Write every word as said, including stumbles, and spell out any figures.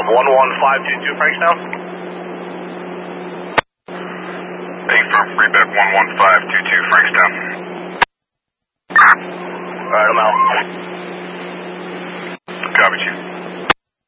one one five two two Frankstown. Hey, for Rebet one one five two two Frankstown. Alright, I'm out.